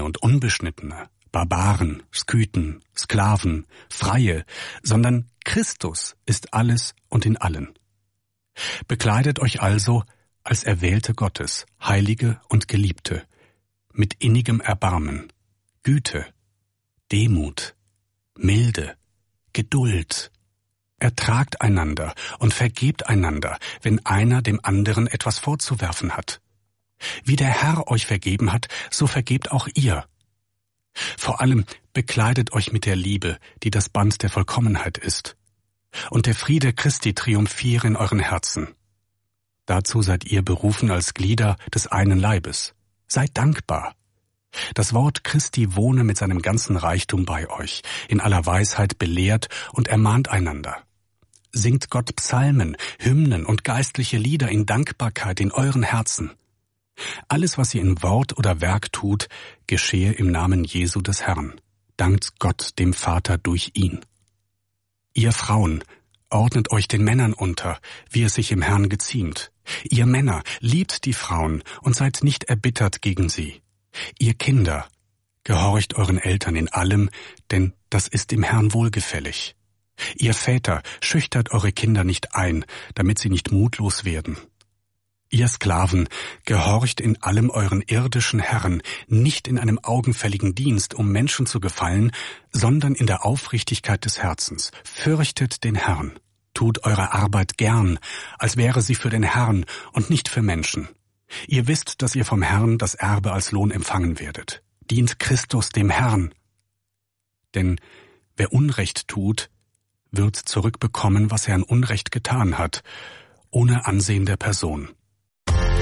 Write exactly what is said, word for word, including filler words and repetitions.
Beschnittene und Unbeschnittene, Barbaren, Skythen, Sklaven, Freie, sondern Christus ist alles und in allen. Bekleidet euch also als Erwählte Gottes, Heilige und Geliebte, mit innigem Erbarmen, Güte, Demut, Milde, Geduld. Ertragt einander und vergebt einander, wenn einer dem anderen etwas vorzuwerfen hat. Wie der Herr euch vergeben hat, so vergebt auch ihr. Vor allem bekleidet euch mit der Liebe, die das Band der Vollkommenheit ist. Und der Friede Christi triumphiere in euren Herzen. Dazu seid ihr berufen als Glieder des einen Leibes. Seid dankbar. Das Wort Christi wohne mit seinem ganzen Reichtum bei euch, in aller Weisheit belehrt und ermahnt einander. Singt Gott Psalmen, Hymnen und geistliche Lieder in Dankbarkeit in euren Herzen. Alles, was ihr in Wort oder Werk tut, geschehe im Namen Jesu des Herrn. Dankt Gott dem Vater durch ihn. Ihr Frauen, ordnet euch den Männern unter, wie es sich im Herrn geziemt. Ihr Männer, liebt die Frauen und seid nicht erbittert gegen sie. Ihr Kinder, gehorcht euren Eltern in allem, denn das ist dem Herrn wohlgefällig. Ihr Väter, schüchtert eure Kinder nicht ein, damit sie nicht mutlos werden. Ihr Sklaven, gehorcht in allem euren irdischen Herren, nicht in einem augenfälligen Dienst, um Menschen zu gefallen, sondern in der Aufrichtigkeit des Herzens. Fürchtet den Herrn. Tut eure Arbeit gern, als wäre sie für den Herrn und nicht für Menschen. Ihr wisst, dass ihr vom Herrn das Erbe als Lohn empfangen werdet. Dient Christus dem Herrn. Denn wer Unrecht tut, wird zurückbekommen, was er an Unrecht getan hat, ohne Ansehen der Person.